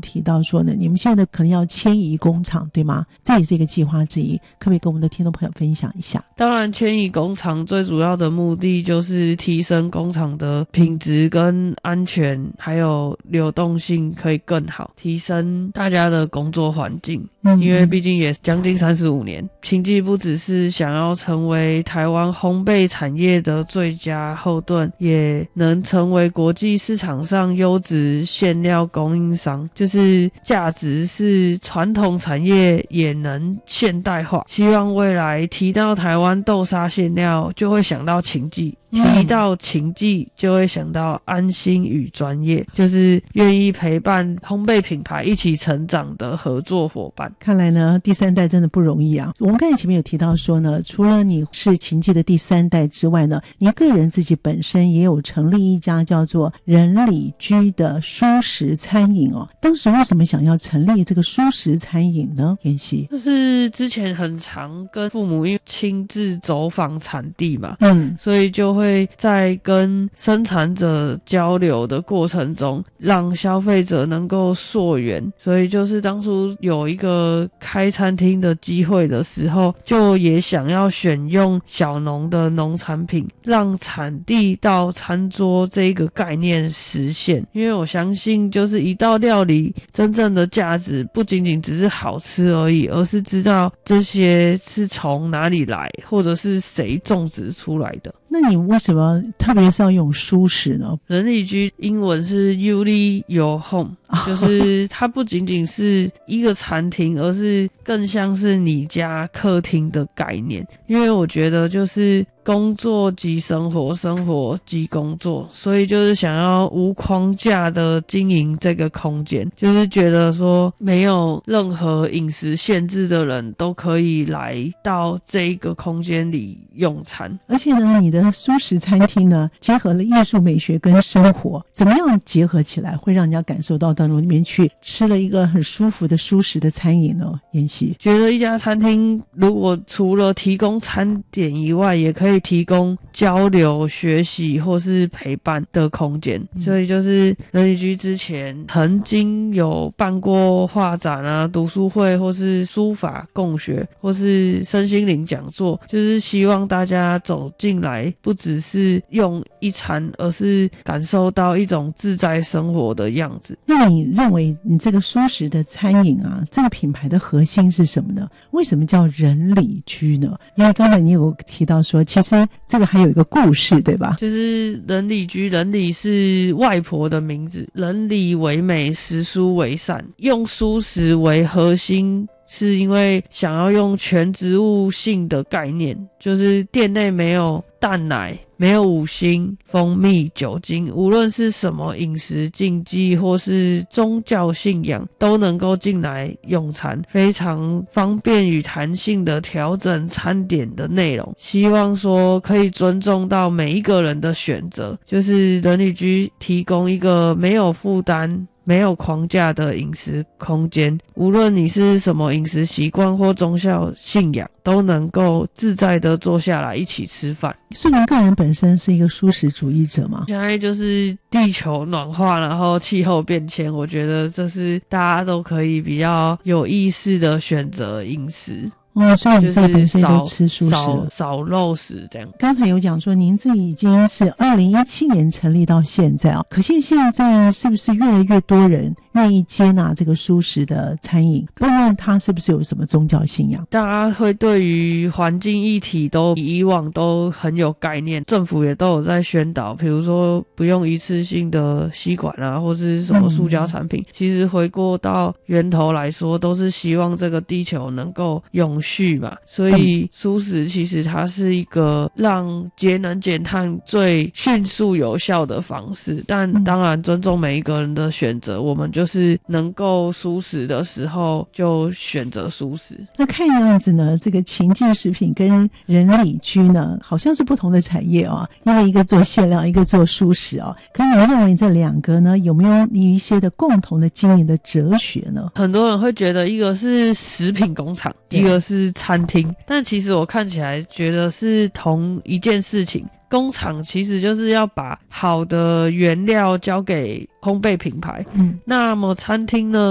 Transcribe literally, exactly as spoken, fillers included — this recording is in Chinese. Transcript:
提到说呢，你们现在可能要迁移工厂，对吗？这也是一个计划之一，可不可以跟我们的听众朋友分享一下？ 当然迁移工厂最主要的目的就是提升工厂的品质跟安全还有流动性可以更好，提升大家的工作环境。嗯，因为毕竟也将近三十五年，清记不只是想要成为台湾烘焙产业的最佳后盾，也能成为国际市场上优质馅料供应商，就是价值是传统产业也能现代化。希望未来提到台湾豆沙馅料就会想到清记，提到清记就会想到安心与专业，就是愿意陪伴烘焙品牌一起成长的合作伙伴。 看来呢第三代真的不容易啊。我们刚才前面有提到说呢，除了你是清记的第三代之外呢，你个人自己本身也有成立一家叫做仁里居的蔬食餐饮哦。当时为什么想要成立这个蔬食餐饮呢？妍希， 就是之前很常跟父母因为亲自走访产地嘛， 嗯， 所以就会在跟生产者交流的过程中让消费者能够溯源，所以就是当初有一个开餐厅的机会的时候，就也想要选用小农的农产品，让产地到餐桌这个概念实现。因为我相信就是一道料理真正的价值不仅仅只是好吃而已，而是知道这些是从哪里来，或者是谁种植出来的。 那你为什么特别是要用蔬食呢？ 仁里居英文是 Uli Your Home， 就是它不仅仅是一个餐厅，而是更像是你家客厅的概念。因为我觉得就是工作即生活，生活即工作，所以就是想要无框架的经营这个空间，就是觉得说没有任何饮食限制的人都可以来到这个空间里用餐。 而且呢，你的蔬食餐厅呢结合了艺术美学跟生活，怎么样结合起来会让人家感受到到里面去吃了一个很舒服的蔬食的餐饮呢？妍希觉得一家餐厅如果除了提供餐点以外，也可以提供交流学习或是陪伴的空间、嗯、所以就是仁里居之前曾经有办过画展啊、读书会或是书法共学或是身心灵讲座，就是希望大家走进来不只是用一餐，而是感受到一种自在生活的样子。 那你认为你这个蔬食的餐饮啊，这个品牌的核心是什么呢？为什么叫仁里居呢？因为刚才你有提到说其实这个还有一个故事，对吧？ 就是仁里居，仁里是外婆的名字，仁里为美，食蔬为善，用蔬食为核心，是因为想要用全植物性的概念，就是店内没有蛋奶，没有五辛、蜂蜜、酒精，无论是什么饮食禁忌或是宗教信仰都能够进来用餐，非常方便与弹性的调整餐点的内容，希望说可以尊重到每一个人的选择，就是仁里居提供一个没有负担没有框架的饮食空间，无论你是什么饮食习惯或宗教信仰，都能够自在的坐下来一起吃饭。 所以您个人本身是一个蔬食主义者吗？ 现在就是地球暖化，然后气候变迁，我觉得这是大家都可以比较有意识的选择饮食。 哦，所以你自己本身都吃素食了， 少少肉食这样。 刚才有讲说您自己已经是二零一七年成立到现在啊，可见现在是不是越来越多人愿意接纳这个素食的餐饮，不论他是不是有什么宗教信仰？ 大家会对于环境议题都比以往都很有概念，政府也都有在宣导，比如说不用一次性的吸管啊，或是什么塑胶产品、嗯、其实回过到源头来说，都是希望这个地球能够永续嘛，所以蔬食其实它是一个让节能减碳最迅速有效的方式，但当然尊重每一个人的选择，我们就是能够蔬食的时候就选择蔬食。 那看样子呢，这个情境食品跟仁里居呢好像是不同的产业啊，因为一个做馅料，一个做蔬食啊。可是你认为这两个呢有没有一些的共同的经营的哲学呢？ 很多人会觉得一个是食品工厂，一个是餐厅，但其实我看起来觉得是同一件事情。工厂其实就是要把好的原料交给烘焙品牌，嗯，那么餐厅呢